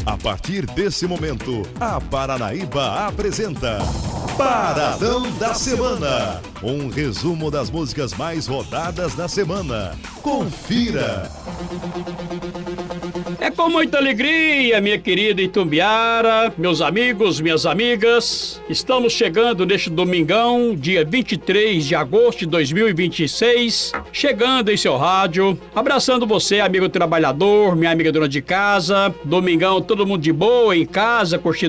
A partir desse momento, a Paranaíba apresenta Paradão da Semana. Um resumo das músicas mais rodadas da semana. Confira! É com muita alegria, minha querida Itumbiara, meus amigos, minhas amigas. Estamos chegando neste domingão, dia 23 de agosto de 2026. Chegando em seu rádio, abraçando você, amigo trabalhador, minha amiga dona de casa. Domingão, todo mundo de boa, em casa, curtindo